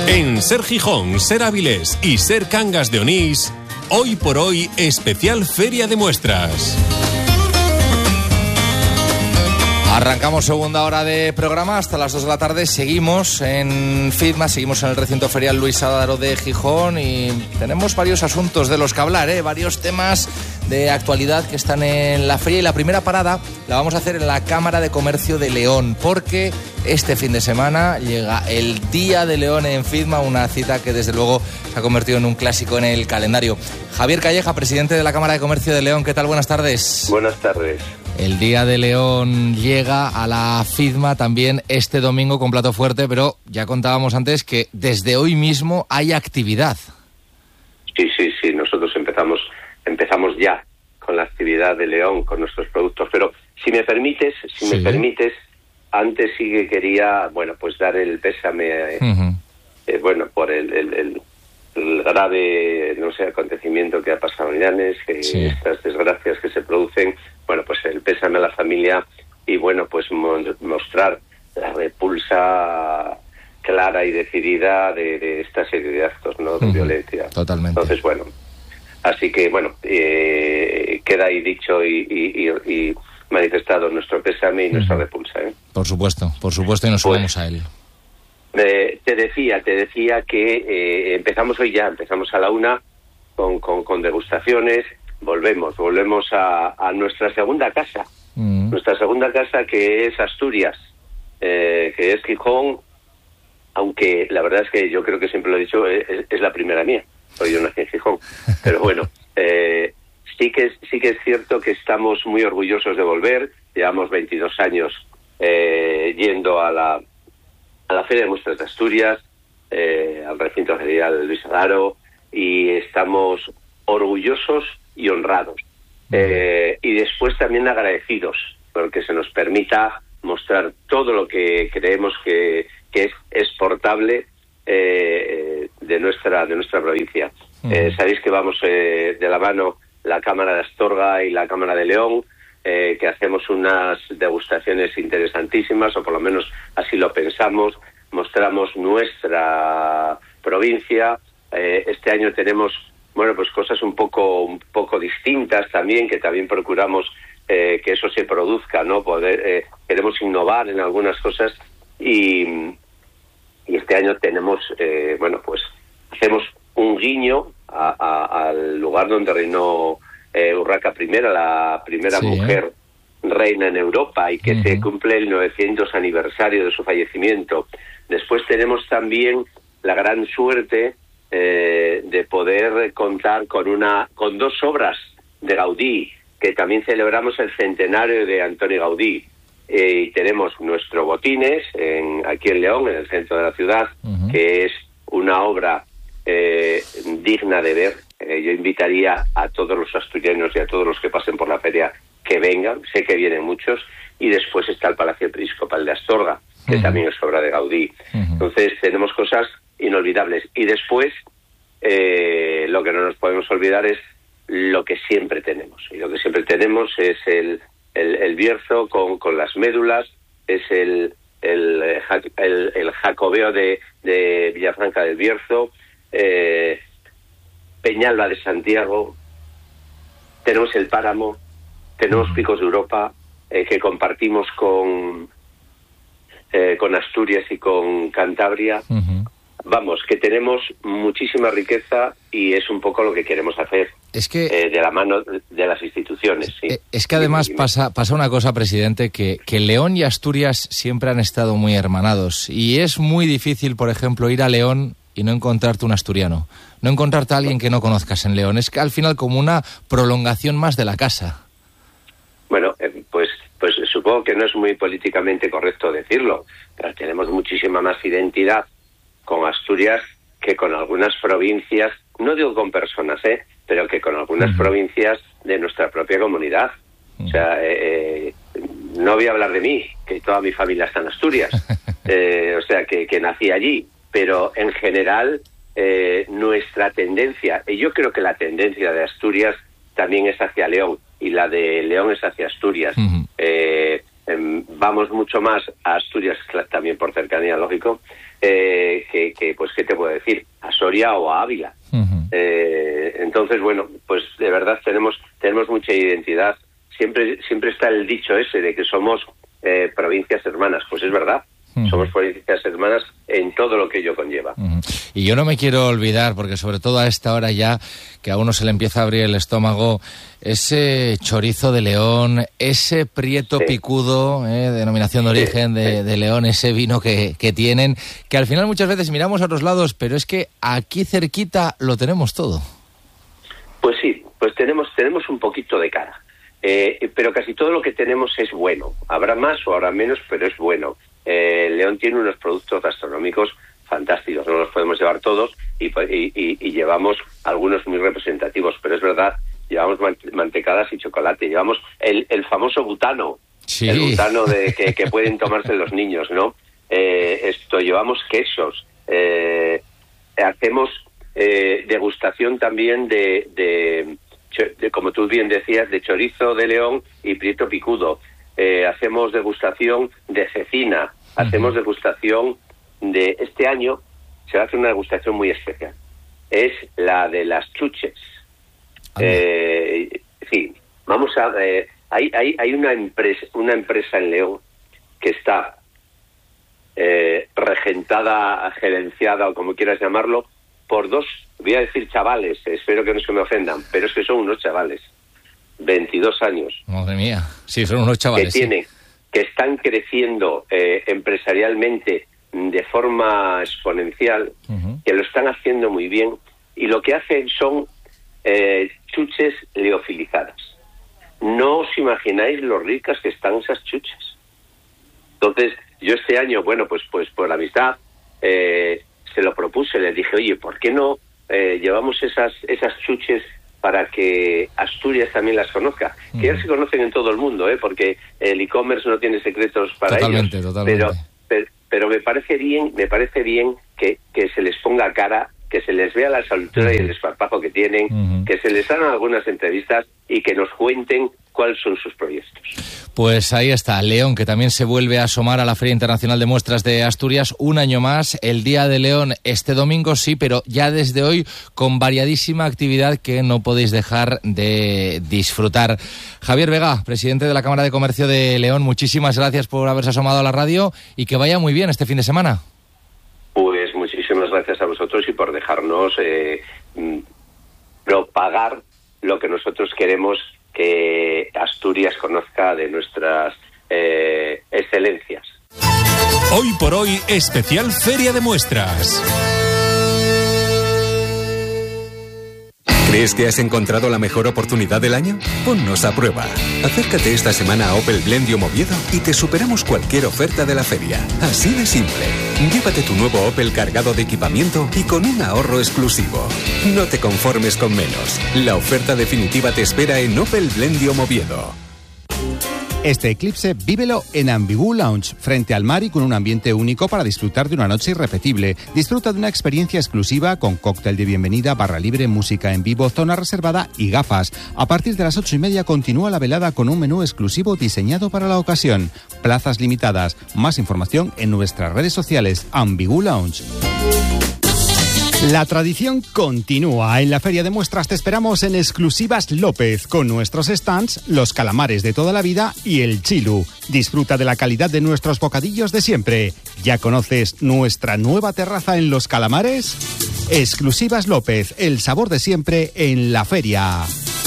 En Ser Gijón, Ser Avilés y Ser Cangas de Onís, hoy por hoy, especial Feria de Muestras. Arrancamos segunda hora de programa hasta las 2 de la tarde. Seguimos en FITMA, seguimos en el recinto ferial Luis Adaro de Gijón y tenemos varios asuntos de los que hablar, varios temas de actualidad que están en la feria. Y la primera parada la vamos a hacer en la Cámara de Comercio de León, porque este fin de semana llega el Día de León en FITMA, una cita que desde luego se ha convertido en un clásico en el calendario. Javier Calleja, presidente de la Cámara de Comercio de León, ¿qué tal? Buenas tardes. Buenas tardes. El Día de León llega a la FITMA también este domingo con plato fuerte, pero ya contábamos antes que desde hoy mismo hay actividad. Sí, nosotros empezamos ya con la actividad de León, con nuestros productos, pero si me permites, antes sí que quería, pues dar el pésame, por el grave, acontecipulsamiento que ha pasado en Llanes, estas desgracias que se producen, pues el pésame a la familia y, mostrar la repulsa clara y decidida de esta serie de actos, ¿no?, de violencia. Totalmente. Entonces, así que, queda ahí dicho y manifestado nuestro pésame y nuestra repulsa, ¿eh? Por supuesto, y nos sumamos a él. Te decía que empezamos a la 1 con degustaciones, volvemos a nuestra segunda casa, nuestra segunda casa, que es Asturias, que es Gijón, aunque la verdad es que yo creo que siempre lo he dicho, es la primera mía, soy yo nací en Gijón, pero sí que es cierto que estamos muy orgullosos de volver. Llevamos 22 años yendo a la Feria de Muestras de Asturias, al recinto ferial Luis Adaro, y estamos orgullosos y honrados. Y después también agradecidos, porque se nos permita mostrar todo lo que creemos que es exportable de nuestra provincia. Sabéis que vamos de la mano la Cámara de Astorga y la Cámara de León, que hacemos unas degustaciones interesantísimas, o por lo menos así lo pensamos, mostramos nuestra provincia. Este año tenemos cosas un poco distintas también, que también procuramos que eso se produzca, ¿no? Queremos innovar en algunas cosas y este año tenemos, hacemos un guiño al lugar donde reinó Urraca I, la primera mujer reina en Europa, y que se cumple el 900 aniversario de su fallecimiento. Después tenemos también la gran suerte de poder contar con 2 obras de Gaudí, que también celebramos el centenario de Antoni Gaudí. Y tenemos nuestro Botines, aquí en León, en el centro de la ciudad, que es una obra digna de ver. Yo invitaría a todos los asturianos y a todos los que pasen por la feria que vengan, sé que vienen muchos. Y después está el Palacio Episcopal de Astorga, que también es obra de Gaudí. Entonces tenemos cosas inolvidables. Y después lo que no nos podemos olvidar es lo que siempre tenemos. Y lo que siempre tenemos es el Bierzo con las médulas, es el Jacobeo de Villafranca del Bierzo, Peñalba de Santiago, tenemos el Páramo, tenemos Picos de Europa, que compartimos con Asturias y con Cantabria. Vamos, que tenemos muchísima riqueza y es un poco lo que queremos hacer. Es que de la mano de las instituciones. Sí. Es que además pasa una cosa, presidente, que León y Asturias siempre han estado muy hermanados, y es muy difícil, por ejemplo, ir a León y no encontrarte un asturiano, no encontrarte a alguien que no conozcas en León. Es que al final como una prolongación más de la casa. Bueno, pues supongo que no es muy políticamente correcto decirlo, pero tenemos muchísima más identidad con Asturias que con algunas provincias, no digo con personas, pero que con algunas provincias de nuestra propia comunidad. O sea, no voy a hablar de mí, que toda mi familia está en Asturias, o sea, que nací allí, pero en general nuestra tendencia, y yo creo que la tendencia de Asturias también es hacia León, y la de León es hacia Asturias. vamos mucho más a Asturias, también por cercanía, lógico, pues, ¿qué te puedo decir? A Soria o a Ávila. Entonces, bueno, pues de verdad tenemos mucha identidad. Siempre está el dicho ese de que somos provincias hermanas. Pues es verdad. Somos provincias hermanas en todo lo que ello conlleva. Y yo no me quiero olvidar, porque sobre todo a esta hora ya, que a uno se le empieza a abrir el estómago, ese chorizo de León, ese prieto picudo, denominación de origen de León, ese vino que tienen, que al final muchas veces miramos a otros lados, pero es que aquí cerquita lo tenemos todo. Pues sí, pues tenemos un poquito de cara. Pero casi todo lo que tenemos es bueno. Habrá más o habrá menos, pero es bueno. León tiene unos productos gastronómicos fantásticos, no los podemos llevar todos y llevamos algunos muy representativos, pero es verdad, llevamos mantecadas y chocolate, llevamos el famoso butano, el butano que pueden tomarse los niños, ¿no? Llevamos quesos, hacemos degustación también de, como tú bien decías, de chorizo de León y prieto picudo. Hacemos degustación de cecina, hacemos degustación de... Este año se va a hacer una degustación muy especial. Es la de las chuches. Sí, vamos a... hay una empresa en León que está regentada, gerenciada, o como quieras llamarlo, por dos, voy a decir chavales, espero que no se me ofendan, pero es que son unos chavales. 22 años. Madre mía, sí, son unos chavales. Que están creciendo empresarialmente de forma exponencial, que lo están haciendo muy bien, y lo que hacen son chuches leofilizadas. No os imagináis lo ricas que están esas chuches. Entonces, yo este año, bueno, pues por la amistad, se lo propuse, le dije, oye, ¿por qué no llevamos esas chuches para que Asturias también las conozca? Que ya se conocen en todo el mundo, porque el e-commerce no tiene secretos para ellos. Totalmente. Pero me parece bien que se les ponga cara, que se les vea la soltura y el desparpajo que tienen, que se les hagan algunas entrevistas y que nos cuenten cuáles son sus proyectos. Pues ahí está, León, que también se vuelve a asomar a la Feria Internacional de Muestras de Asturias un año más. El Día de León este domingo sí, pero ya desde hoy con variadísima actividad que no podéis dejar de disfrutar. Javier Vega, presidente de la Cámara de Comercio de León, muchísimas gracias por haberse asomado a la radio y que vaya muy bien este fin de semana. Pues muchísimas gracias a vosotros y por dejarnos propagar lo que nosotros queremos que Asturias conozca de nuestras excelencias. Hoy por hoy, especial Feria de Muestras. ¿Crees que has encontrado la mejor oportunidad del año? Ponnos a prueba. Acércate esta semana a Opel Blendio Oviedo y te superamos cualquier oferta de la feria. Así de simple. Llévate tu nuevo Opel cargado de equipamiento y con un ahorro exclusivo. No te conformes con menos. La oferta definitiva te espera en Opel Blendio Oviedo. Este eclipse vívelo en Ambigu Lounge, frente al mar y con un ambiente único para disfrutar de una noche irrepetible. Disfruta de una experiencia exclusiva con cóctel de bienvenida, barra libre, música en vivo, zona reservada y gafas. A partir de las 8:30 continúa la velada con un menú exclusivo diseñado para la ocasión. Plazas limitadas. Más información en nuestras redes sociales. Ambigu Lounge. La tradición continúa. En la Feria de Muestras te esperamos en Exclusivas López, con nuestros stands, los calamares de toda la vida y el chilu. Disfruta de la calidad de nuestros bocadillos de siempre. ¿Ya conoces nuestra nueva terraza en Los Calamares? Exclusivas López, el sabor de siempre en la feria.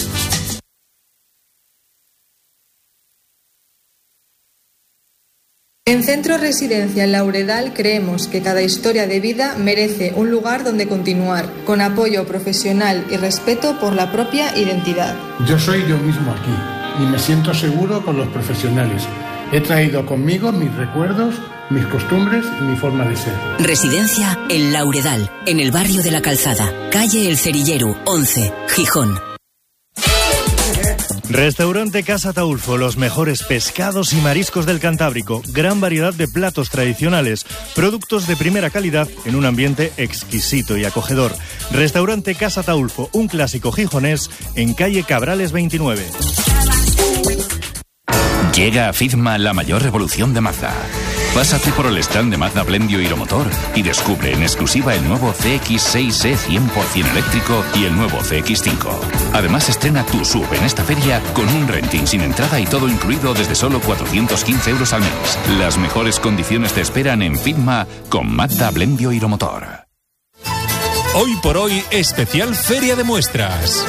En Centro Residencial Lauredal creemos que cada historia de vida merece un lugar donde continuar, con apoyo profesional y respeto por la propia identidad. Yo soy yo mismo aquí y me siento seguro con los profesionales. He traído conmigo mis recuerdos, mis costumbres y mi forma de ser. Residencia El Lauredal, en el barrio de La Calzada, calle El Cerillero, 11, Gijón. Restaurante Casa Taulfo, los mejores pescados y mariscos del Cantábrico, gran variedad de platos tradicionales, productos de primera calidad en un ambiente exquisito y acogedor. Restaurante Casa Taulfo, un clásico gijonés en calle Cabrales 29. Llega a FIDMA la mayor revolución de Mazda. Pásate por el stand de Mazda Blendio Hiromotor y descubre en exclusiva el nuevo CX-6E 100% eléctrico y el nuevo CX-5. Además, estrena tu SUV en esta feria con un renting sin entrada y todo incluido desde solo 415 euros al mes. Las mejores condiciones te esperan en FIDMA con Mazda Blendio Hiromotor. Hoy por hoy, especial Feria de Muestras.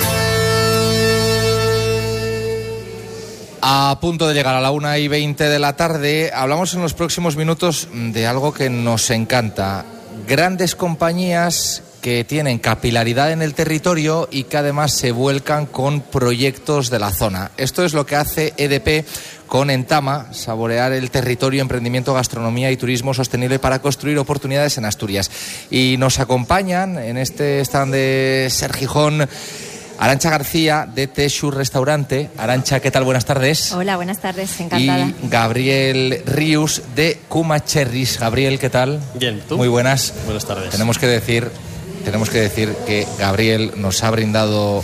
A punto de llegar a la 1:20 de la tarde, hablamos en los próximos minutos de algo que nos encanta. Grandes compañías que tienen capilaridad en el territorio y que además se vuelcan con proyectos de la zona. Esto es lo que hace EDP con Entama, saborear el territorio, emprendimiento, gastronomía y turismo sostenible para construir oportunidades en Asturias. Y nos acompañan en este stand de Ser Gijón Arantxa García, de Teixur Restaurante. Arantxa, ¿qué tal? Buenas tardes. Hola, buenas tardes, encantada. Y Gabriel Rius, de Kuma Cherries. Gabriel, ¿qué tal? Bien, ¿tú? Muy buenas. Buenas tardes. Tenemos que decir que Gabriel nos ha brindado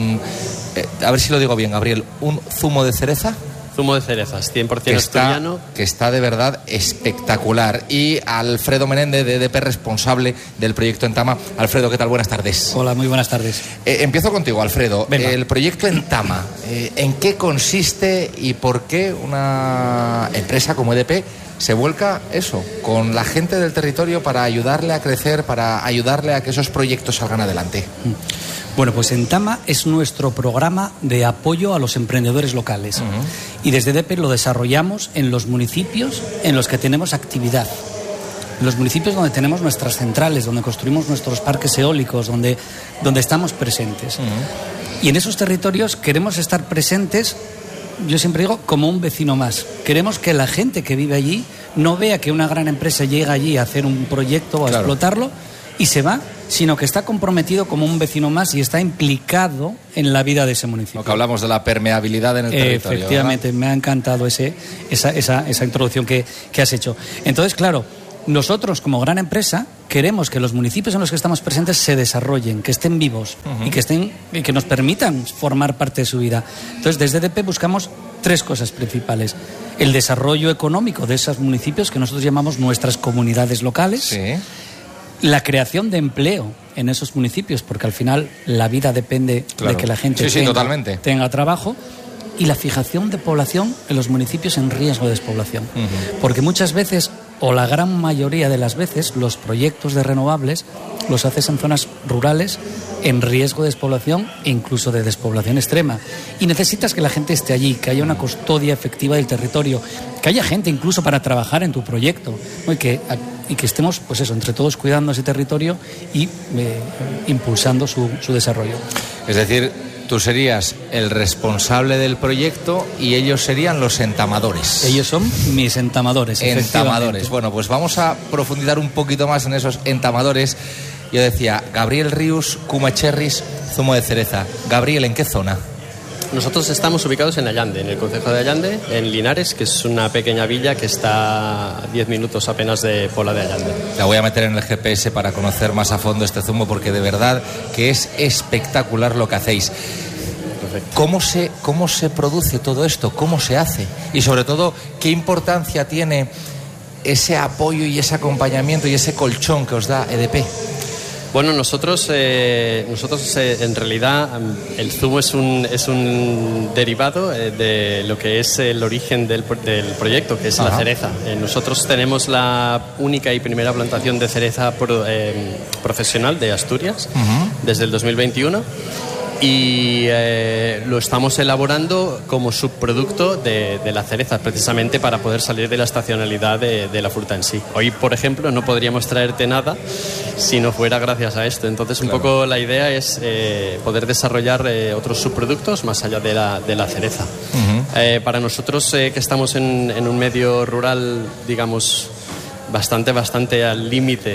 a ver si lo digo bien, Gabriel, un zumo de cereza. Zumo de cerezas, 100% asturiano. Que está de verdad espectacular. Y Alfredo Menéndez, de EDP, responsable del proyecto Entama. Alfredo, ¿qué tal? Buenas tardes. Hola, muy buenas tardes. Empiezo contigo, Alfredo. Venga. El proyecto Entama, ¿en qué consiste y por qué una empresa como EDP se vuelca con la gente del territorio para ayudarle a crecer, para ayudarle a que esos proyectos salgan adelante? Bueno, pues Entama es nuestro programa de apoyo a los emprendedores locales. Y desde EDP lo desarrollamos en los municipios en los que tenemos actividad. En los municipios donde tenemos nuestras centrales, donde construimos nuestros parques eólicos, donde estamos presentes. Y en esos territorios queremos estar presentes, yo siempre digo, como un vecino más. Queremos que la gente que vive allí no vea que una gran empresa llega allí a hacer un proyecto o a explotarlo y se va, sino que está comprometido como un vecino más y está implicado en la vida de ese municipio. Lo que hablamos de la permeabilidad en el territorio. Efectivamente, ¿verdad? Me ha encantado esa introducción que has hecho. Entonces, claro, nosotros como gran empresa queremos que los municipios en los que estamos presentes se desarrollen, que estén vivos y que nos permitan formar parte de su vida. Entonces, desde EDP buscamos 3 cosas principales: el desarrollo económico de esos municipios que nosotros llamamos nuestras comunidades locales. Sí. La creación de empleo en esos municipios, porque al final la vida depende de que la gente tenga trabajo, y la fijación de población en los municipios en riesgo de despoblación. Porque muchas veces, o la gran mayoría de las veces, los proyectos de renovables los haces en zonas rurales en riesgo de despoblación e incluso de despoblación extrema. Y necesitas que la gente esté allí, que haya una custodia efectiva del territorio, que haya gente incluso para trabajar en tu proyecto, ¿no? y que estemos, pues eso, entre todos cuidando ese territorio y impulsando su desarrollo. Es decir, tú serías el responsable del proyecto y ellos serían los entamadores. Ellos son mis entamadores. Entamadores. Bueno, pues vamos a profundizar un poquito más en esos entamadores. Yo decía, Gabriel Rius, Kuma Cherries, zumo de cereza. Gabriel, ¿en qué zona? Nosotros estamos ubicados en Allande, en el concejo de Allande, en Linares, que es una pequeña villa que está a 10 minutos apenas de Pola de Allande. La voy a meter en el GPS para conocer más a fondo este zumo, porque de verdad que es espectacular lo que hacéis. ¿Cómo se produce todo esto? ¿Cómo se hace? Y sobre todo, ¿qué importancia tiene ese apoyo y ese acompañamiento y ese colchón que os da EDP? Bueno, nosotros en realidad el zumo es un derivado de lo que es el origen del proyecto, que es la cereza. Nosotros tenemos la única y primera plantación de cereza profesional de Asturias desde el 2021. Y lo estamos elaborando como subproducto de la cereza, precisamente para poder salir de la estacionalidad de la fruta en sí. Hoy, por ejemplo, no podríamos traerte nada si no fuera gracias a esto. Entonces, un poco la idea es poder desarrollar otros subproductos más allá de la cereza. Para nosotros, que estamos en un medio rural, digamos, bastante al límite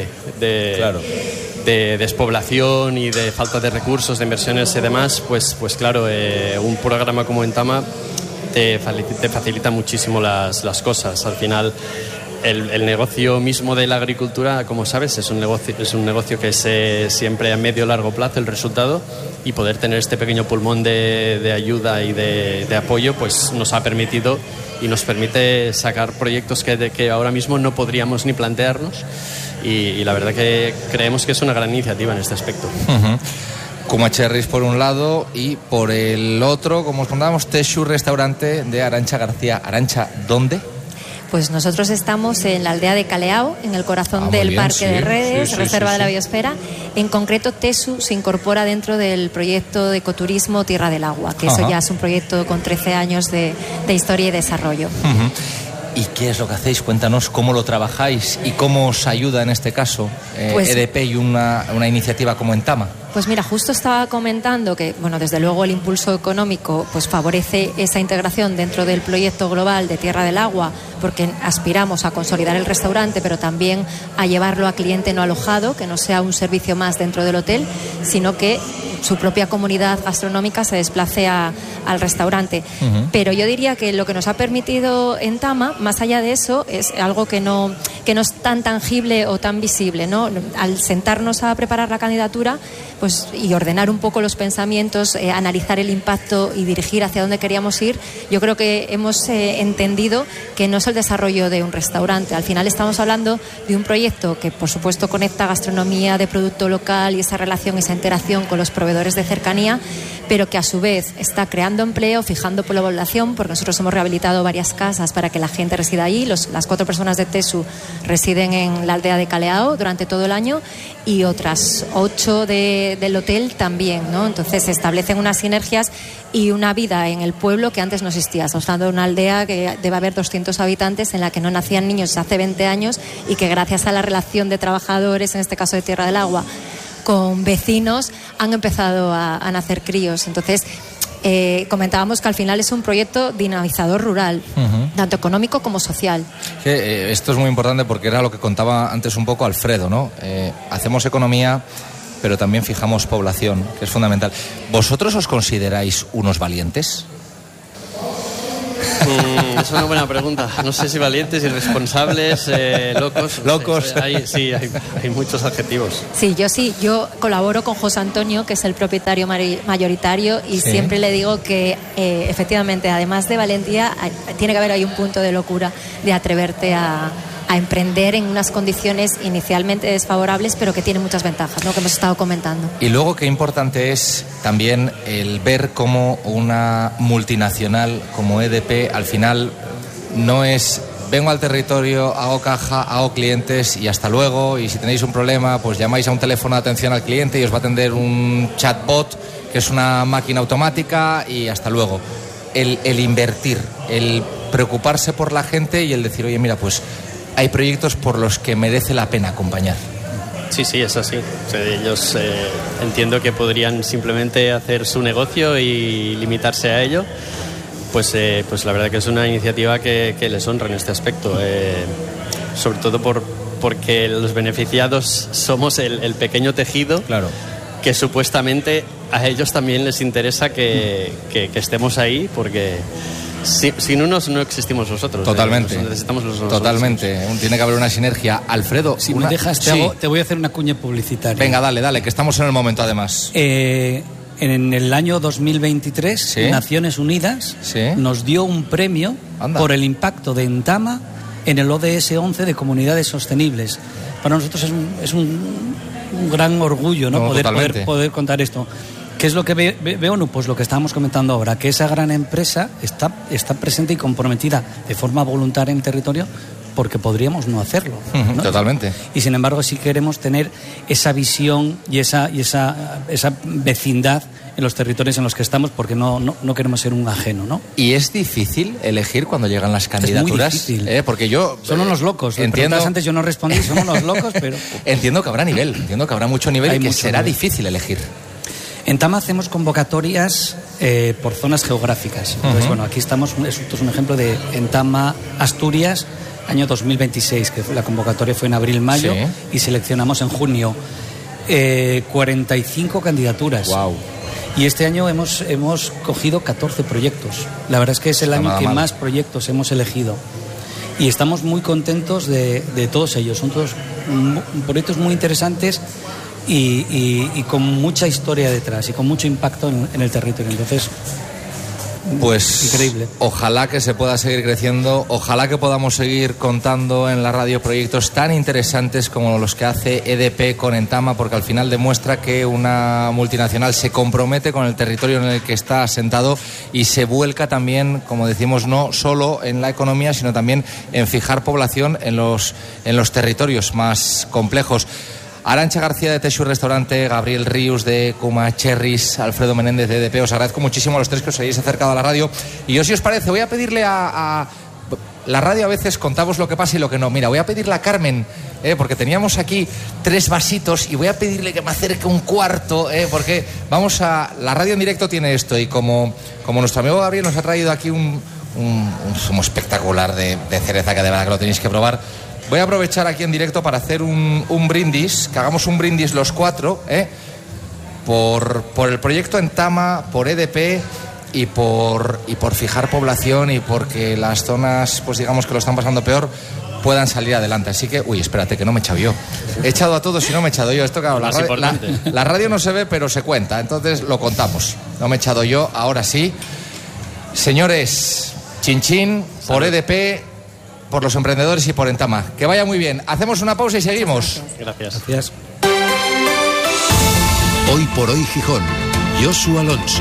de despoblación y de falta de recursos, de inversiones y demás, pues claro, un programa como Entama te facilita muchísimo las cosas. Al final el negocio mismo de la agricultura, como sabes, es un negocio que es siempre a medio largo plazo el resultado, y poder tener este pequeño pulmón de ayuda y de apoyo pues nos ha permitido y nos permite sacar proyectos que ahora mismo no podríamos ni plantearnos, y la verdad que creemos que es una gran iniciativa en este aspecto. Kuma Cherries por un lado, y por el otro, como os contábamos, Teshu, restaurante de Arantxa García. Arantxa, ¿dónde? Pues nosotros estamos en la aldea de Caleao, en el corazón del Parque de Redes, Reserva de la Biosfera. En concreto, Teshu se incorpora dentro del proyecto de ecoturismo Tierra del Agua, que eso ya es un proyecto con 13 años de historia y desarrollo. ¿Y qué es lo que hacéis? Cuéntanos cómo lo trabajáis y cómo os ayuda en este caso EDP y una iniciativa como Entama. Pues mira, justo estaba comentando que, bueno, desde luego el impulso económico pues favorece esa integración dentro del proyecto global de Tierra del Agua, porque aspiramos a consolidar el restaurante, pero también a llevarlo a cliente no alojado, que no sea un servicio más dentro del hotel, sino que su propia comunidad gastronómica se desplace al restaurante. Pero yo diría que lo que nos ha permitido Entama, más allá de eso, es algo que no es tan tangible o tan visible, ¿no? Al sentarnos a preparar la candidatura, pues, y ordenar un poco los pensamientos, analizar el impacto y dirigir hacia dónde queríamos ir, yo creo que hemos entendido que no es el desarrollo de un restaurante. Al final estamos hablando de un proyecto que, por supuesto, conecta gastronomía de producto local y esa relación, esa interacción con los proveedores de cercanía, pero que a su vez está creando empleo, fijando población, porque nosotros hemos rehabilitado varias casas para que la gente resida allí. Las 4 personas de Teshu residen en la aldea de Caleao durante todo el año, y otras 8 del hotel también, ¿no? Entonces se establecen unas sinergias y una vida en el pueblo que antes no existía. Estamos hablando de una aldea que debe haber 200 habitantes, en la que no nacían niños desde hace 20 años, y que gracias a la relación de trabajadores, en este caso de Tierra del Agua, con vecinos, han empezado a nacer críos. Entonces comentábamos que al final es un proyecto dinamizador rural, tanto económico como social. Esto es muy importante, porque era lo que contaba antes un poco Alfredo, ¿no? Hacemos economía, pero también fijamos población, que es fundamental. ¿Vosotros os consideráis unos valientes? Es una buena pregunta. No sé si valientes, irresponsables, locos. Locos. Hay muchos adjetivos. Sí, yo colaboro con José Antonio, que es el propietario mayoritario, y siempre le digo que efectivamente, además de valentía, tiene que haber ahí un punto de locura, de atreverte a emprender en unas condiciones inicialmente desfavorables, pero que tiene muchas ventajas, ¿no?, que hemos estado comentando. Y luego qué importante es también el ver cómo una multinacional como EDP al final no es: vengo al territorio, hago caja, hago clientes y hasta luego, y si tenéis un problema pues llamáis a un teléfono de atención al cliente y os va a atender un chatbot, que es una máquina automática, y hasta luego. El invertir, el preocuparse por la gente y el decir: oye, mira, pues hay proyectos por los que merece la pena acompañar. Sí, es así. O sea, ellos entiendo que podrían simplemente hacer su negocio y limitarse a ello. Pues la verdad que es una iniciativa que les honra en este aspecto. Sobre todo porque los beneficiados somos el pequeño tejido. Claro. Que supuestamente a ellos también les interesa que estemos ahí, porque sin unos no existimos nosotros. Totalmente. Necesitamos los Totalmente. Tiene que haber una sinergia. Alfredo, si me dejas, te voy a hacer una cuña publicitaria. Venga, dale, que estamos en el momento además. En el año 2023, Naciones Unidas nos dio un premio por el impacto de Entama en el ODS 11 de comunidades sostenibles. Para nosotros es un gran orgullo, ¿no? Poder contar esto. ¿Qué es lo que ve ONU? Pues lo que estábamos comentando ahora, que esa gran empresa está presente y comprometida de forma voluntaria en el territorio, porque podríamos no hacerlo, ¿no? Totalmente. Y sin embargo sí queremos tener esa visión y esa vecindad en los territorios en los que estamos, porque no queremos ser un ajeno, ¿no? Y es difícil elegir cuando llegan las candidaturas. Es muy difícil. Porque yo son unos locos. Entiendo. Antes yo no respondí, son unos locos, pero entiendo que habrá nivel, entiendo que habrá mucho nivel y que será difícil elegir. En Tama hacemos convocatorias por zonas geográficas. Entonces, bueno, aquí estamos, esto es un ejemplo de en Tama, Asturias, año 2026, que la convocatoria fue en abril-mayo y seleccionamos en junio 45 candidaturas. Wow. Y este año hemos cogido 14 proyectos. La verdad es que es el año que más proyectos hemos elegido. y estamos muy contentos de todos ellos. Son todos proyectos muy interesantes y con mucha historia detrás y con mucho impacto en el territorio. Entonces, pues increíble. Ojalá que se pueda seguir creciendo, ojalá que podamos seguir contando en la radio proyectos tan interesantes como los que hace EDP con Entama, porque al final demuestra que una multinacional se compromete con el territorio en el que está asentado y se vuelca también, como decimos, no solo en la economía, sino también en fijar población en los territorios más complejos. Arantxa García de Texu Restaurante, Gabriel Rius de Kuma Cherries, Alfredo Menéndez de EDP, os agradezco muchísimo a los tres que os hayáis acercado a la radio. Y yo, si os parece, voy a pedirle a la radio, a veces contamos lo que pasa y lo que no. Mira, voy a pedirle a Carmen, porque teníamos aquí 3 vasitos, y voy a pedirle que me acerque un cuarto, porque vamos a... La radio en directo tiene esto, y como nuestro amigo Gabriel nos ha traído aquí un zumo espectacular de cereza, que de verdad que lo tenéis que probar. Voy a aprovechar aquí en directo para hacer un brindis, que hagamos un brindis los 4, por el proyecto Entama, por EDP y por fijar población, y porque las zonas, pues digamos, que lo están pasando peor, puedan salir adelante. Así que, espérate, que no me he echado yo. He echado a todos y no me he echado yo. Esto, claro, la radio no se ve, pero se cuenta, entonces lo contamos. No me he echado yo, ahora sí. Señores, chin chin, por EDP, por los emprendedores y por Entama. Que vaya muy bien. Hacemos una pausa y seguimos. Gracias. Hoy por hoy Gijón. Josu Alonso.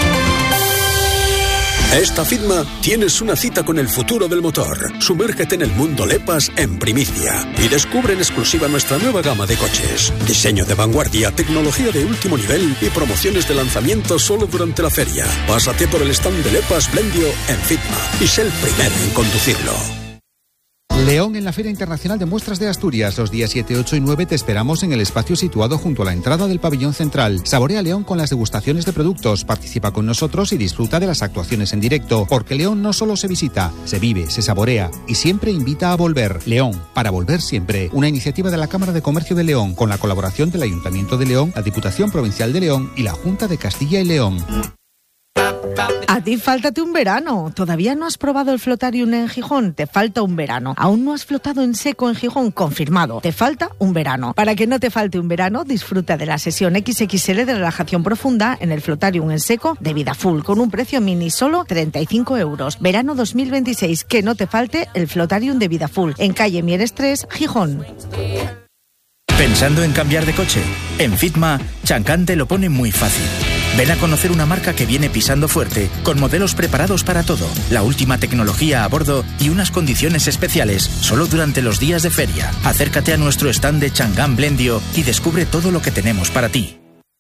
Esta FITMA tienes una cita con el futuro del motor. Sumérgete en el mundo LEPAS en primicia y descubre en exclusiva nuestra nueva gama de coches. Diseño de vanguardia, tecnología de último nivel y promociones de lanzamiento solo durante la feria. Pásate por el stand de LEPAS Blendio en FITMA y sé el primero en conducirlo. León en la Feria Internacional de Muestras de Asturias. Los días 7, 8 y 9 te esperamos en el espacio situado junto a la entrada del pabellón central. Saborea León con las degustaciones de productos, participa con nosotros y disfruta de las actuaciones en directo, porque León no solo se visita, se vive, se saborea y siempre invita a volver. León, para volver siempre. Una iniciativa de la Cámara de Comercio de León, con la colaboración del Ayuntamiento de León, la Diputación Provincial de León y la Junta de Castilla y León. A ti fáltate un verano. ¿Todavía no has probado el Flotarium en Gijón? Te falta un verano. ¿Aún no has flotado en seco en Gijón? Confirmado. Te falta un verano. Para que no te falte un verano, disfruta de la sesión XXL de relajación profunda en el Flotarium en seco de Vida Full, con un precio mini solo 35 euros. Verano 2026. Que no te falte el Flotarium de Vida Full, en calle Mieres 3, Gijón. ¿Pensando en cambiar de coche? En FITMA, Chancan te lo pone muy fácil. Ven a conocer una marca que viene pisando fuerte, con modelos preparados para todo, la última tecnología a bordo y unas condiciones especiales solo durante los días de feria. Acércate a nuestro stand de Changan Blendio y descubre todo lo que tenemos para ti.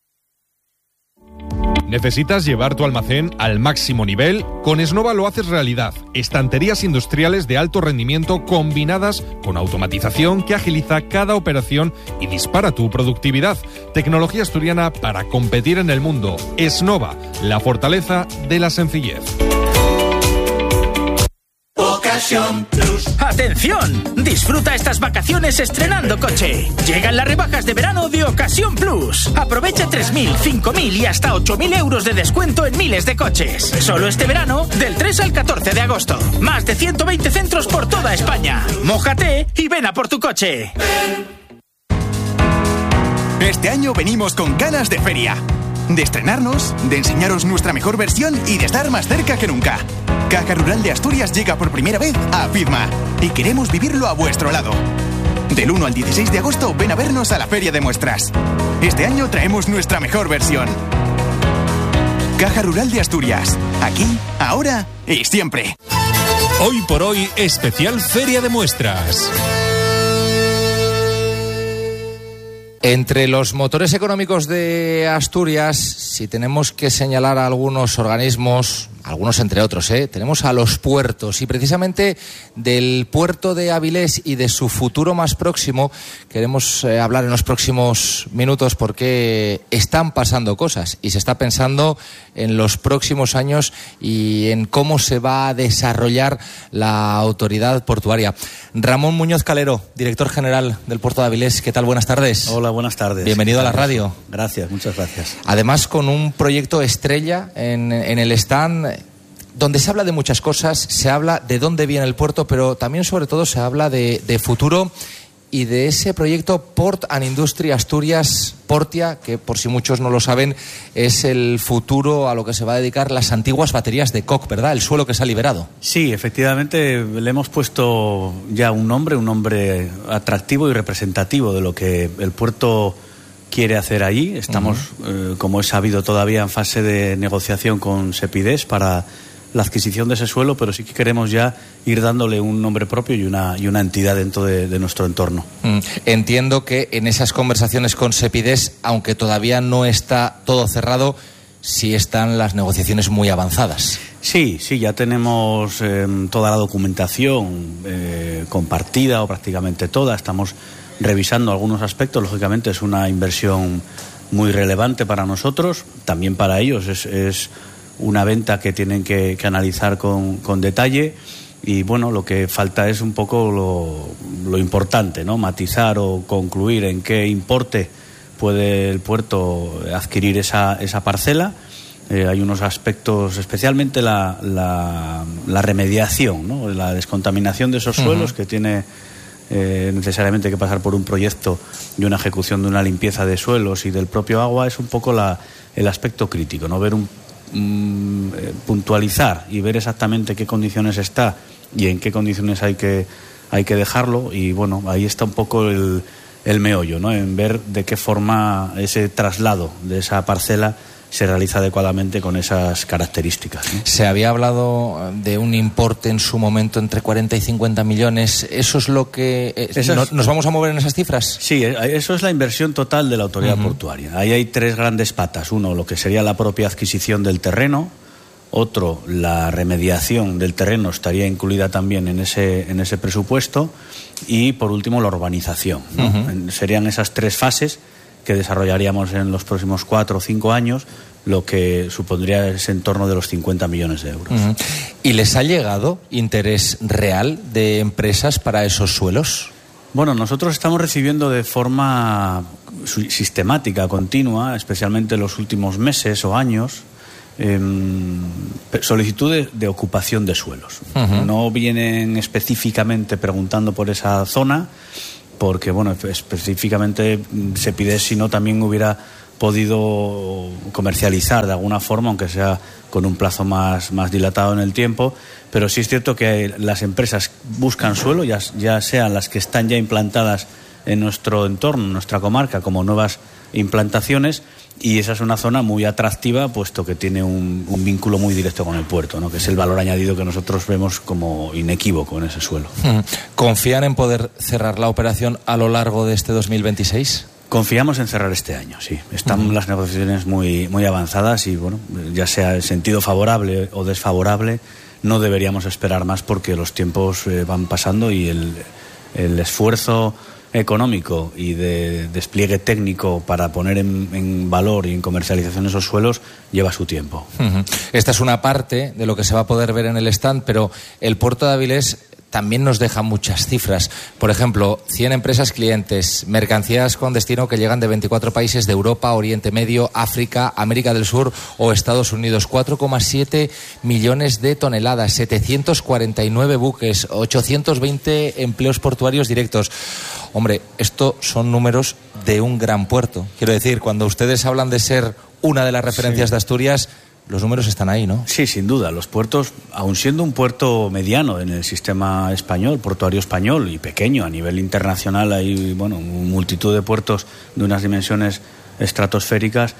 ¿Necesitas llevar tu almacén al máximo nivel? Con Esnova lo haces realidad. Estanterías industriales de alto rendimiento combinadas con automatización que agiliza cada operación y dispara tu productividad. Tecnología asturiana para competir en el mundo. Esnova, la fortaleza de la sencillez. Ocasión Plus. ¡Atención! Disfruta estas vacaciones estrenando coche. Llegan las rebajas de verano de Ocasión Plus. Aprovecha 3.000, 5.000 y hasta 8.000 euros de descuento en miles de coches. Solo este verano, del 3 al 14 de agosto. Más de 120 centros por toda España. Mójate y ven a por tu coche. Este año venimos con ganas de feria. De estrenarnos, de enseñaros nuestra mejor versión y de estar más cerca que nunca. Caja Rural de Asturias llega por primera vez a FITMA y queremos vivirlo a vuestro lado. Del 1 al 16 de agosto ven a vernos a la Feria de Muestras. Este año traemos nuestra mejor versión. Caja Rural de Asturias. Aquí, ahora y siempre. Hoy por hoy, especial Feria de Muestras. Entre los motores económicos de Asturias, si tenemos que señalar a algunos organismos, algunos entre otros, tenemos a los puertos, y precisamente del puerto de Avilés y de su futuro más próximo queremos hablar en los próximos minutos, porque están pasando cosas y se está pensando en los próximos años y en cómo se va a desarrollar la autoridad portuaria. Ramón Muñoz Calero, director general del puerto de Avilés, ¿qué tal? Buenas tardes. Hola, buenas tardes. Bienvenido a la radio. Gracias, muchas gracias. Además, con un proyecto estrella en el stand, donde se habla de muchas cosas, se habla de dónde viene el puerto, pero también sobre todo se habla de futuro y de ese proyecto Port and Industry Asturias Portia, que por si muchos no lo saben, es el futuro a lo que se va a dedicar las antiguas baterías de Koch, ¿verdad? El suelo que se ha liberado. Sí, efectivamente, le hemos puesto ya un nombre atractivo y representativo de lo que el puerto quiere hacer allí. Estamos, como es sabido, todavía en fase de negociación con Sepidés para la adquisición de ese suelo, pero sí que queremos ya ir dándole un nombre propio y una entidad dentro de nuestro entorno. Entiendo que en esas conversaciones con Sepidés, aunque todavía no está todo cerrado, sí están las negociaciones muy avanzadas. Sí, ya tenemos toda la documentación compartida o prácticamente toda. Estamos revisando algunos aspectos. Lógicamente es una inversión muy relevante para nosotros, también para ellos es una venta que tienen que analizar con detalle, y bueno, lo que falta es un poco lo importante, ¿no? Matizar o concluir en qué importe puede el puerto adquirir esa parcela. Hay unos aspectos, especialmente la remediación, ¿no? La descontaminación de esos suelos, que tiene necesariamente que pasar por un proyecto y una ejecución de una limpieza de suelos y del propio agua. Es un poco el aspecto crítico, ¿no? Ver puntualizar y ver exactamente qué condiciones está y en qué condiciones hay que dejarlo, y bueno, ahí está un poco el meollo, ¿no? En ver de qué forma ese traslado de esa parcela se realiza adecuadamente con esas características, ¿no? Se había hablado de un importe en su momento entre 40 y 50 millones. ¿Eso es lo que... ¿Nos vamos a mover en esas cifras? Sí, eso es la inversión total de la autoridad portuaria. Ahí hay tres grandes patas. Uno, lo que sería la propia adquisición del terreno. Otro, la remediación del terreno estaría incluida también en ese presupuesto. Y, por último, la urbanización, ¿no? Serían esas tres fases que desarrollaríamos en los próximos 4 o 5 años, lo que supondría ese en torno de los 50 millones de euros. ¿Y les ha llegado interés real de empresas para esos suelos? Bueno, nosotros estamos recibiendo de forma sistemática, continua, especialmente en los últimos meses o años, solicitudes de ocupación de suelos. No vienen específicamente preguntando por esa zona, porque, bueno, específicamente Sepidés, si no, también hubiera podido comercializar de alguna forma, aunque sea con un plazo más dilatado en el tiempo. Pero sí es cierto que las empresas buscan suelo, ya sean las que están ya implantadas en nuestro entorno, en nuestra comarca, como nuevas implantaciones, y esa es una zona muy atractiva, puesto que tiene un vínculo muy directo con el puerto, ¿no? Que es el valor añadido que nosotros vemos como inequívoco en ese suelo. ¿Confían en poder cerrar la operación a lo largo de este 2026? Confiamos en cerrar este año, sí. Están las negociaciones muy avanzadas y, bueno, ya sea en sentido favorable o desfavorable, no deberíamos esperar más, porque los tiempos van pasando y el esfuerzo económico y de despliegue técnico para poner en valor y en comercialización esos suelos lleva su tiempo. Esta es una parte de lo que se va a poder ver en el stand, pero el puerto de Avilés también nos deja muchas cifras. Por ejemplo, 100 empresas clientes, mercancías con destino que llegan de 24 países de Europa, Oriente Medio, África, América del Sur o Estados Unidos. 4,7 millones de toneladas, 749 buques, 820 empleos portuarios directos. Hombre, esto son números de un gran puerto. Quiero decir, cuando ustedes hablan de ser una de las referencias de Asturias, los números están ahí, ¿no? Sí, sin duda. Los puertos, aun siendo un puerto mediano en el sistema español, portuario español, y pequeño a nivel internacional, hay, bueno, multitud de puertos de unas dimensiones estratosféricas,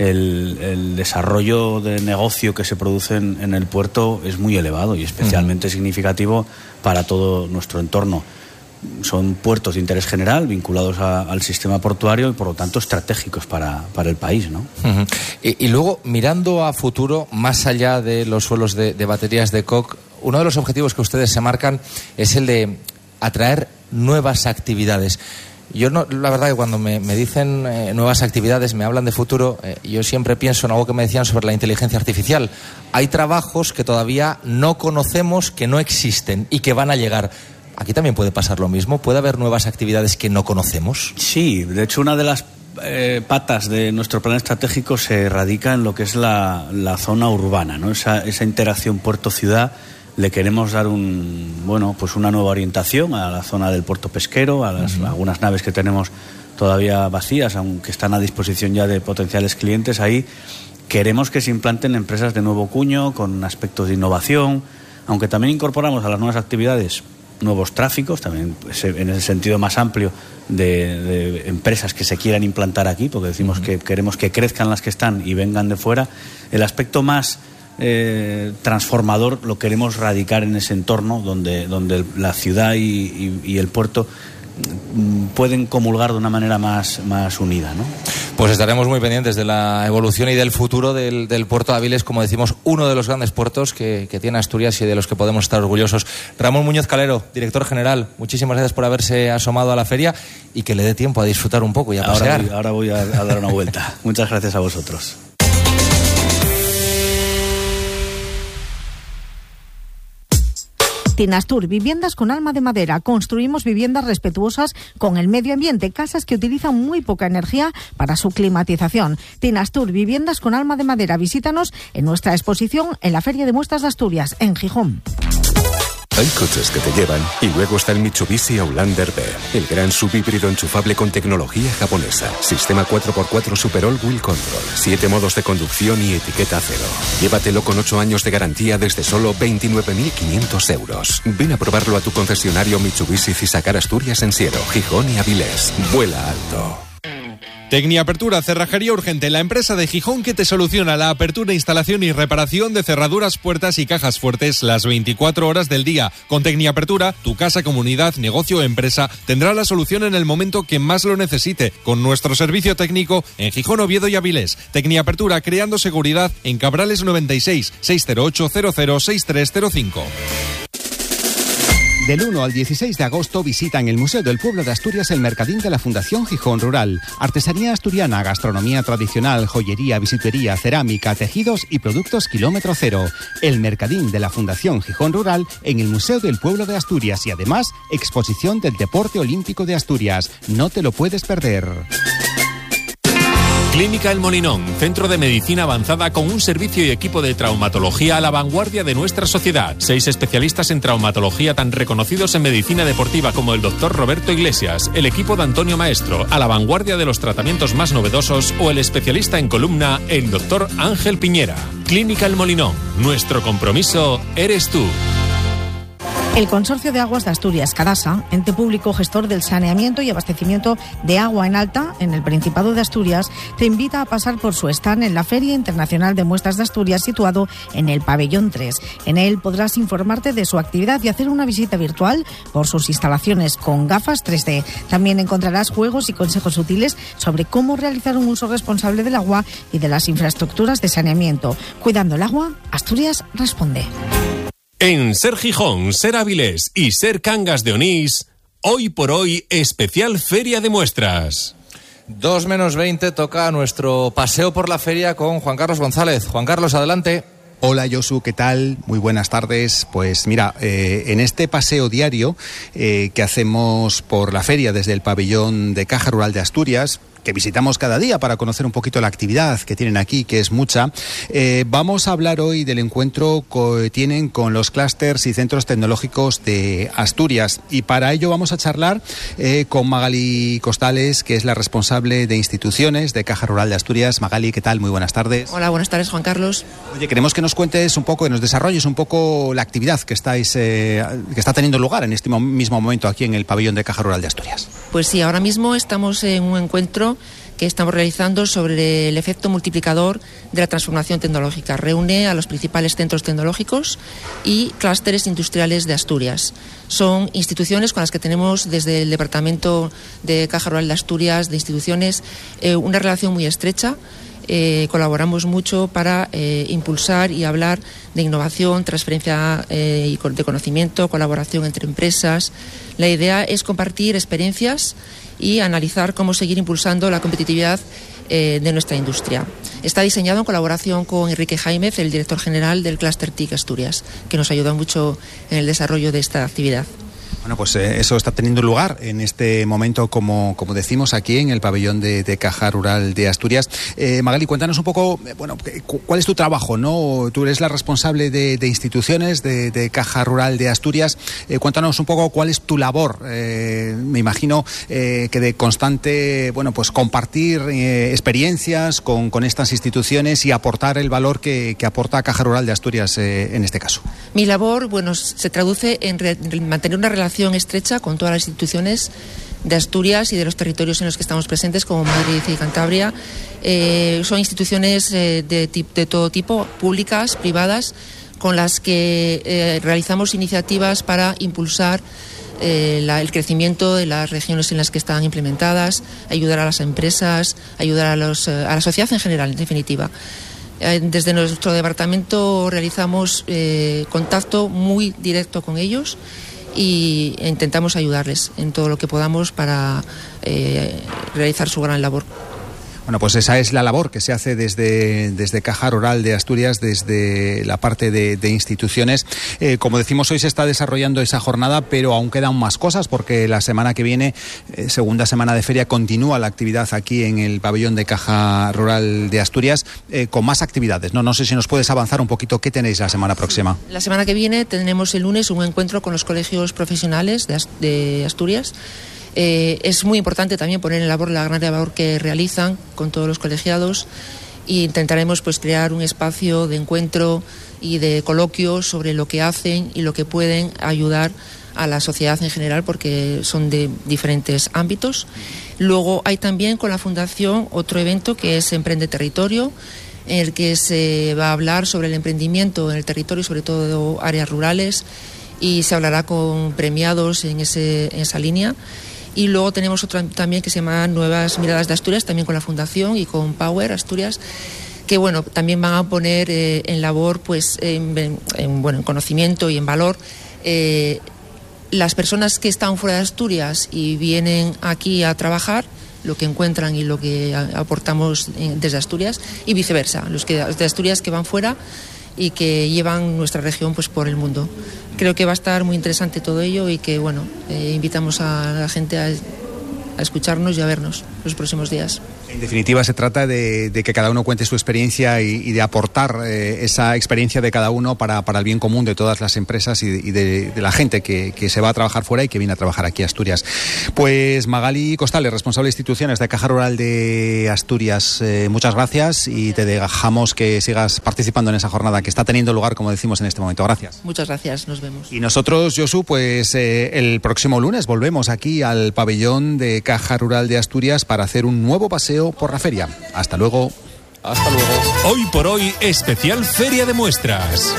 el desarrollo de negocio que se produce en el puerto es muy elevado y especialmente significativo para todo nuestro entorno. Son puertos de interés general vinculados al sistema portuario y, por lo tanto, estratégicos para el país, ¿no? Y luego, mirando a futuro, más allá de los suelos de baterías de Koch, uno de los objetivos que ustedes se marcan es el de atraer nuevas actividades. Yo no, la verdad que cuando me dicen nuevas actividades, me hablan de futuro, yo siempre pienso en algo que me decían sobre la inteligencia artificial. Hay trabajos que todavía no conocemos, que no existen y que van a llegar. ¿Aquí también puede pasar lo mismo? ¿Puede haber nuevas actividades que no conocemos? Sí, de hecho una de las patas de nuestro plan estratégico se radica en lo que es la zona urbana, ¿no? Esa interacción puerto-ciudad. Le queremos dar una nueva orientación a la zona del puerto pesquero, a algunas naves que tenemos todavía vacías, aunque están a disposición ya de potenciales clientes. Ahí queremos que se implanten empresas de nuevo cuño, con aspectos de innovación, aunque también incorporamos a las nuevas actividades nuevos tráficos, también en el sentido más amplio de empresas que se quieran implantar aquí, porque decimos que queremos que crezcan las que están y vengan de fuera. El aspecto más transformador lo queremos radicar en ese entorno donde la ciudad y el puerto pueden comulgar de una manera más unida, ¿no? Pues estaremos muy pendientes de la evolución y del futuro del puerto de Áviles, como decimos, uno de los grandes puertos que tiene Asturias y de los que podemos estar orgullosos. Ramón Muñoz Calero, director general, muchísimas gracias por haberse asomado a la feria y que le dé tiempo a disfrutar un poco y a pasear. Ahora voy a dar una vuelta. Muchas gracias a vosotros. Tinastur, viviendas con alma de madera. Construimos viviendas respetuosas con el medio ambiente, casas que utilizan muy poca energía para su climatización. Tinastur, viviendas con alma de madera. Visítanos en nuestra exposición en la Feria de Muestras de Asturias, en Gijón. Hay coches que te llevan y luego está el Mitsubishi Outlander B, el gran subhíbrido enchufable con tecnología japonesa, sistema 4x4 Super All Wheel Control, 7 modos de conducción y etiqueta cero. Llévatelo con 8 años de garantía desde solo 29.500 euros. Ven a probarlo a tu concesionario Mitsubishi Cisacar Asturias en Siero, Gijón y Avilés. Vuela alto. Tecniapertura, cerrajería urgente, la empresa de Gijón que te soluciona la apertura, instalación y reparación de cerraduras, puertas y cajas fuertes las 24 horas del día. Con Tecniapertura, tu casa, comunidad, negocio o empresa tendrá la solución en el momento que más lo necesite, con nuestro servicio técnico en Gijón, Oviedo y Avilés. Tecniapertura, creando seguridad en Cabrales 96 608 00 6305. Del 1 al 16 de agosto visita en el Museo del Pueblo de Asturias el Mercadín de la Fundación Gijón Rural. Artesanía asturiana, gastronomía tradicional, joyería, bisutería, cerámica, tejidos y productos kilómetro cero. El Mercadín de la Fundación Gijón Rural en el Museo del Pueblo de Asturias y además exposición del Deporte Olímpico de Asturias. No te lo puedes perder. Clínica El Molinón, centro de medicina avanzada con un servicio y equipo de traumatología a la vanguardia de nuestra sociedad. 6 especialistas en traumatología tan reconocidos en medicina deportiva como el doctor Roberto Iglesias, el equipo de Antonio Maestro, a la vanguardia de los tratamientos más novedosos, o el especialista en columna, el doctor Ángel Piñera. Clínica El Molinón, nuestro compromiso eres tú. El Consorcio de Aguas de Asturias, Cadasa, ente público gestor del saneamiento y abastecimiento de agua en alta en el Principado de Asturias, te invita a pasar por su stand en la Feria Internacional de Muestras de Asturias, situado en el Pabellón 3. En él podrás informarte de su actividad y hacer una visita virtual por sus instalaciones con gafas 3D. También encontrarás juegos y consejos útiles sobre cómo realizar un uso responsable del agua y de las infraestructuras de saneamiento. Cuidando el agua, Asturias responde. En Ser Gijón, Ser Avilés y Ser Cangas de Onís, hoy por hoy, especial Feria de Muestras. 2 menos 20 toca nuestro paseo por la feria con Juan Carlos González. Juan Carlos, adelante. Hola Josu, ¿qué tal? Muy buenas tardes. Pues mira, en este paseo diario que hacemos por la feria desde el pabellón de Caja Rural de Asturias, que visitamos cada día para conocer un poquito la actividad que tienen aquí, que es mucha. Vamos a hablar hoy del encuentro que tienen con los clústeres y centros tecnológicos de Asturias. Y para ello vamos a charlar con Magali Costales, que es la responsable de instituciones de Caja Rural de Asturias. Magali, ¿qué tal? Muy buenas tardes. Hola, buenas tardes, Juan Carlos. Oye, queremos que nos cuentes un poco, que nos desarrolles un poco la actividad que está teniendo lugar en este mismo momento aquí en el pabellón de Caja Rural de Asturias. Pues sí, ahora mismo estamos en un encuentro que estamos realizando sobre el efecto multiplicador de la transformación tecnológica. Reúne a los principales centros tecnológicos y clústeres industriales de Asturias. Son instituciones con las que tenemos desde el Departamento de Caja Rural de Asturias, de instituciones, una relación muy estrecha. Colaboramos mucho para impulsar y hablar de innovación, transferencia de conocimiento, colaboración entre empresas. La idea es compartir experiencias y analizar cómo seguir impulsando la competitividad de nuestra industria. Está diseñado en colaboración con Enrique Jaimez, el director general del Clúster TIC Asturias, que nos ayuda mucho en el desarrollo de esta actividad. Bueno, pues eso está teniendo lugar en este momento, como decimos, aquí en el pabellón de Caja Rural de Asturias. Magali, cuéntanos un poco, bueno, ¿cuál es tu trabajo, no? Tú eres la responsable de instituciones de Caja Rural de Asturias. Cuéntanos un poco cuál es tu labor. Me imagino que de constante, bueno, pues compartir experiencias con estas instituciones y aportar el valor que aporta Caja Rural de Asturias en este caso. Mi labor, bueno, se traduce en mantener una relación estrecha con todas las instituciones de Asturias y de los territorios en los que estamos presentes, como Madrid y Cantabria. Son instituciones de todo tipo, públicas, privadas, con las que realizamos iniciativas para impulsar el crecimiento de las regiones en las que están implementadas, ayudar a las empresas, ayudar a la sociedad en general, en definitiva. Desde nuestro departamento realizamos contacto muy directo con ellos y intentamos ayudarles en todo lo que podamos para realizar su gran labor. Bueno, pues esa es la labor que se hace desde Caja Rural de Asturias, desde la parte de instituciones. Como decimos, hoy se está desarrollando esa jornada, pero aún quedan más cosas, porque la semana que viene, segunda semana de feria, continúa la actividad aquí en el pabellón de Caja Rural de Asturias, con más actividades. No sé si nos puedes avanzar un poquito. ¿Qué tenéis la semana próxima? La semana que viene tendremos el lunes un encuentro con los colegios profesionales de Asturias. Es muy importante también poner en labor la gran labor que realizan con todos los colegiados, e intentaremos pues crear un espacio de encuentro y de coloquio sobre lo que hacen y lo que pueden ayudar a la sociedad en general, porque son de diferentes ámbitos. Luego hay también con la Fundación otro evento que es Emprende Territorio, en el que se va a hablar sobre el emprendimiento en el territorio, sobre todo áreas rurales, y se hablará con premiados en esa línea. Y luego tenemos otra también que se llama Nuevas Miradas de Asturias, también con la Fundación y con Power Asturias, que bueno, también van a poner en labor, pues en conocimiento y en valor las personas que están fuera de Asturias y vienen aquí a trabajar, lo que encuentran y lo que aportamos desde Asturias, y viceversa, los de Asturias que van fuera y que llevan nuestra región pues por el mundo. Creo que va a estar muy interesante todo ello y que bueno, invitamos a la gente a escucharnos y a vernos los próximos días. En definitiva, se trata de que cada uno cuente su experiencia y de aportar esa experiencia de cada uno para el bien común de todas las empresas y de la gente que se va a trabajar fuera y que viene a trabajar aquí a Asturias. Pues Magali Costales, responsable de instituciones de Caja Rural de Asturias, muchas gracias y te dejamos que sigas participando en esa jornada que está teniendo lugar, como decimos, en este momento. Gracias. Muchas gracias, nos vemos. Y nosotros, Josu, pues el próximo lunes volvemos aquí al pabellón de Caja Rural de Asturias para hacer un nuevo paseo por la feria. Hasta luego. Hasta luego. Hoy por hoy, especial Feria de Muestras.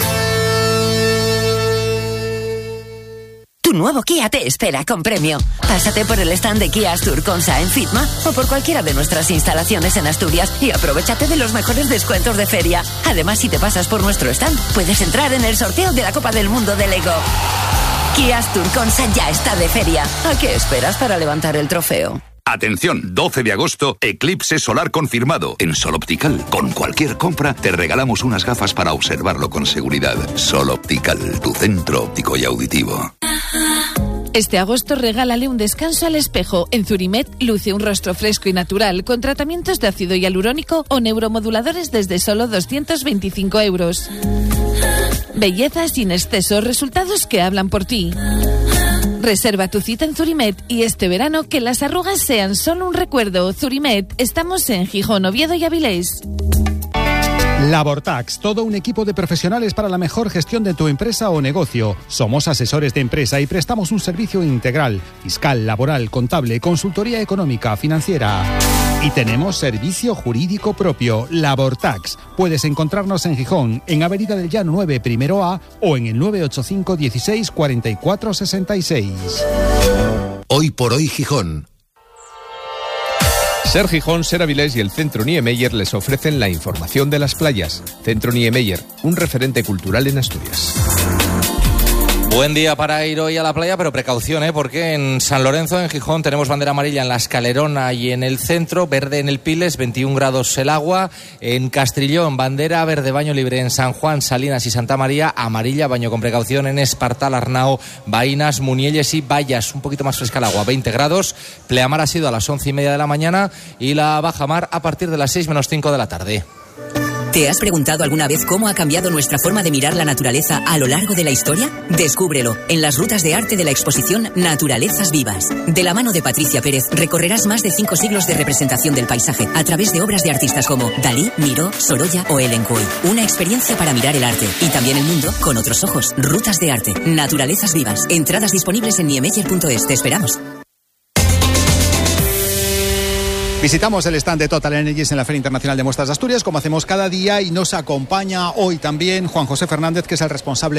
Tu nuevo Kia te espera con premio. Pásate por el stand de Kia Astur-Consa en Fitma o por cualquiera de nuestras instalaciones en Asturias y aprovéchate de los mejores descuentos de feria. Además, si te pasas por nuestro stand, puedes entrar en el sorteo de la Copa del Mundo de Lego. Kia Astur-Consa ya está de feria. ¿A qué esperas para levantar el trofeo? Atención, 12 de agosto, eclipse solar confirmado. En Sol Optical, con cualquier compra, te regalamos unas gafas para observarlo con seguridad. Sol Optical, tu centro óptico y auditivo. Este agosto regálale un descanso al espejo. En Zurimet luce un rostro fresco y natural con tratamientos de ácido hialurónico o neuromoduladores desde solo 225 euros. Belleza sin exceso, resultados que hablan por ti. Reserva tu cita en Zurimet y este verano que las arrugas sean solo un recuerdo. Zurimet, estamos en Gijón, Oviedo y Avilés. Labortax, todo un equipo de profesionales para la mejor gestión de tu empresa o negocio. Somos asesores de empresa y prestamos un servicio integral, fiscal, laboral, contable, consultoría económica, financiera. Y tenemos servicio jurídico propio, Labortax. Puedes encontrarnos en Gijón, en Avenida del Llano 9, primero A, o en el 985 16 44 66. Hoy por hoy Gijón. Ser Gijón, Ser Avilés y el Centro Niemeyer les ofrecen la información de las playas. Centro Niemeyer, un referente cultural en Asturias. Buen día para ir hoy a la playa, pero precaución, porque en San Lorenzo, en Gijón, tenemos bandera amarilla en la Escalerona y en el centro, verde en el Piles, 21 grados el agua. En Castrillón, bandera verde, baño libre. En San Juan, Salinas y Santa María, amarilla, baño con precaución. En Espartal, Arnao, Baínas, Munielles y Vallas, un poquito más fresca el agua, 20 grados. Pleamar ha sido a las 11:30 de la mañana y la bajamar a partir de las 6 menos 5 de la tarde. ¿Te has preguntado alguna vez cómo ha cambiado nuestra forma de mirar la naturaleza a lo largo de la historia? Descúbrelo en las rutas de arte de la exposición Naturalezas Vivas. De la mano de Patricia Pérez recorrerás más de 5 siglos de representación del paisaje a través de obras de artistas como Dalí, Miró, Sorolla o Ellen Coy. Una experiencia para mirar el arte y también el mundo con otros ojos. Rutas de arte, Naturalezas Vivas. Entradas disponibles en niemeyer.es. Te esperamos. Visitamos el stand de Total Energies en la Feria Internacional de Muestras de Asturias, como hacemos cada día, y nos acompaña hoy también Juan José Fernández, que es el responsable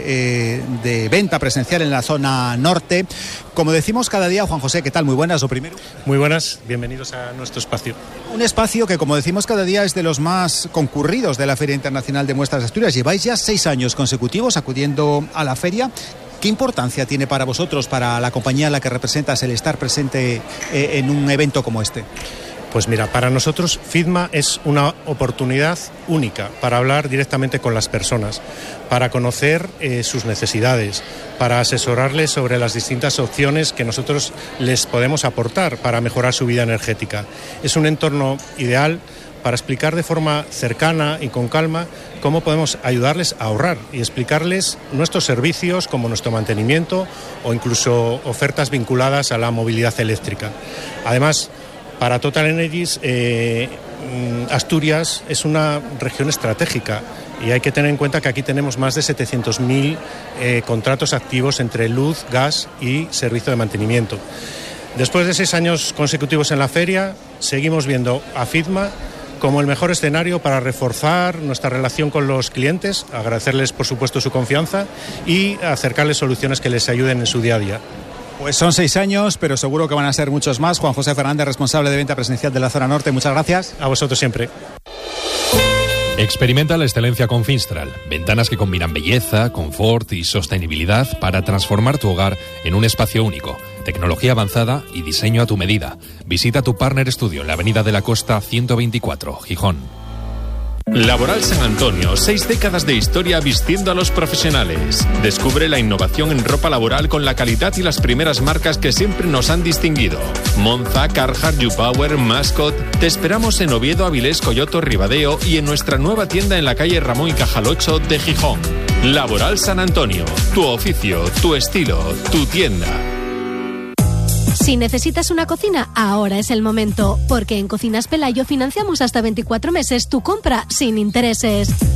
de venta presencial en la zona norte. Como decimos cada día, Juan José, ¿qué tal? Muy buenas, lo primero. Muy buenas, bienvenidos a nuestro espacio. Un espacio que, como decimos cada día, es de los más concurridos de la Feria Internacional de Muestras de Asturias. Lleváis ya 6 años consecutivos acudiendo a la feria. ¿Qué importancia tiene para vosotros, para la compañía a la que representas, el estar presente en un evento como este? Pues mira, para nosotros FIDMA es una oportunidad única para hablar directamente con las personas, para conocer sus necesidades, para asesorarles sobre las distintas opciones que nosotros les podemos aportar para mejorar su vida energética. Es un entorno ideal para explicar de forma cercana y con calma cómo podemos ayudarles a ahorrar y explicarles nuestros servicios como nuestro mantenimiento o incluso ofertas vinculadas a la movilidad eléctrica. Además, para Total Energies, Asturias es una región estratégica y hay que tener en cuenta que aquí tenemos más de 700.000 contratos activos entre luz, gas y servicio de mantenimiento. Después de 6 años consecutivos en la feria, seguimos viendo a FIDMA como el mejor escenario para reforzar nuestra relación con los clientes, agradecerles por supuesto su confianza y acercarles soluciones que les ayuden en su día a día. Pues son 6 años, pero seguro que van a ser muchos más. Juan José Fernández, responsable de venta presencial de la zona norte, muchas gracias. A vosotros siempre. Experimenta la excelencia con Finstral. Ventanas que combinan belleza, confort y sostenibilidad para transformar tu hogar en un espacio único. Tecnología avanzada y diseño a tu medida. Visita tu Partner Studio en la Avenida de la Costa 124, Gijón. Laboral San Antonio, 6 décadas de historia vistiendo a los profesionales. Descubre la innovación en ropa laboral con la calidad y las primeras marcas que siempre nos han distinguido. Monza, Carhartt, YouPower, Mascot. Te esperamos en Oviedo, Avilés, Coyoto, Ribadeo y en nuestra nueva tienda en la calle Ramón y Cajal 8 de Gijón. Laboral San Antonio, tu oficio, tu estilo, tu tienda. Si necesitas una cocina, ahora es el momento, porque en Cocinas Pelayo financiamos hasta 24 meses tu compra sin intereses.